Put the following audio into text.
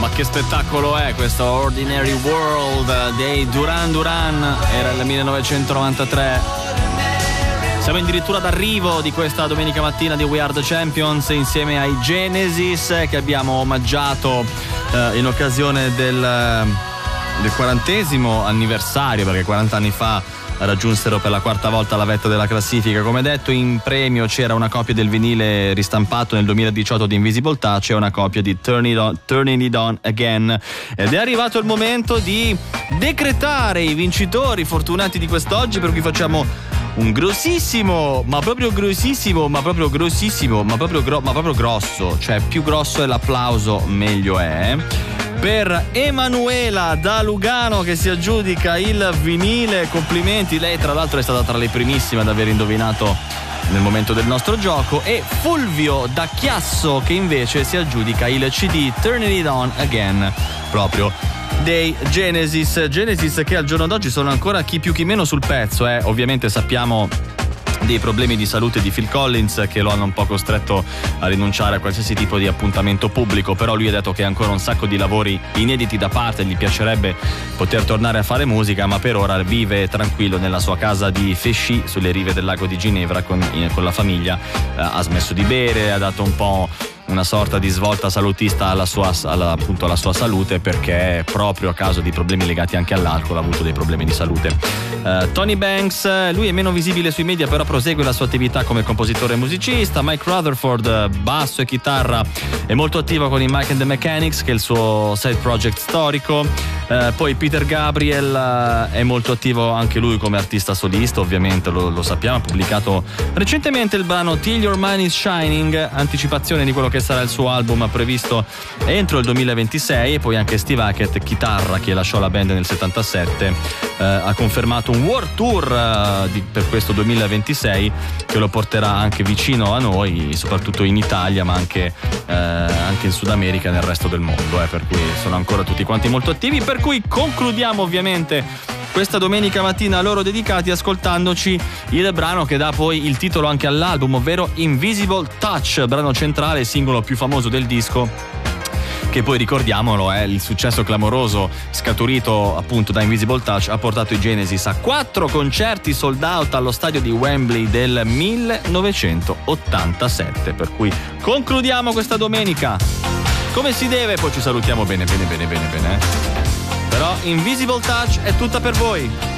Ma che spettacolo è questo Ordinary World dei Duran Duran? Era il 1993. Siamo addirittura d'arrivo di questa domenica mattina di We Are The Champions insieme ai Genesis, che abbiamo omaggiato in occasione del 40° anniversario, perché 40 anni fa raggiunsero per la quarta volta la vetta della classifica. Come detto, in premio c'era una copia del vinile ristampato nel 2018 di Invisible Touch e una copia di Turning It On Again, ed è arrivato il momento di decretare i vincitori fortunati di quest'oggi, per cui facciamo un grossissimo, ma proprio grossissimo, ma proprio grossissimo, ma proprio grosso, cioè più grosso è l'applauso meglio è, per Emanuela da Lugano, che si aggiudica il vinile. Complimenti, lei tra l'altro è stata tra le primissime ad aver indovinato nel momento del nostro gioco, e Fulvio da Chiasso, che invece si aggiudica il CD Turning It On Again, proprio dei Genesis, che al giorno d'oggi sono ancora chi più chi meno sul pezzo. Ovviamente sappiamo dei problemi di salute di Phil Collins che lo hanno un po' costretto a rinunciare a qualsiasi tipo di appuntamento pubblico, però lui ha detto che ha ancora un sacco di lavori inediti da parte, gli piacerebbe poter tornare a fare musica, ma per ora vive tranquillo nella sua casa di Féchy sulle rive del lago di Ginevra con la famiglia. Ha smesso di bere, ha dato un po' una sorta di svolta salutista alla sua salute, perché proprio a causa di problemi legati anche all'alcol ha avuto dei problemi di salute. Tony Banks, lui è meno visibile sui media, però prosegue la sua attività come compositore e musicista. Mike Rutherford, basso e chitarra, è molto attivo con i Mike and the Mechanics, che è il suo side project storico. Poi Peter Gabriel è molto attivo anche lui come artista solista, ovviamente lo sappiamo, ha pubblicato recentemente il brano Till Your Mind Is Shining, anticipazione di quello che sarà il suo album previsto entro il 2026. E poi anche Steve Hackett, chitarra, che lasciò la band nel 77, ha confermato un world tour per questo 2026 che lo porterà anche vicino a noi, soprattutto in Italia, ma anche in Sud America e nel resto del mondo, per cui sono ancora tutti quanti molto attivi, per cui concludiamo ovviamente questa domenica mattina a loro dedicati ascoltandoci il brano che dà poi il titolo anche all'album, ovvero Invisible Touch, brano centrale, singolo più famoso del disco, che poi ricordiamolo è il successo clamoroso scaturito appunto da Invisible Touch, ha portato i Genesis a 4 concerti sold out allo stadio di Wembley del 1987, per cui concludiamo questa domenica come si deve, poi ci salutiamo bene. Però Invisible Touch è tutta per voi.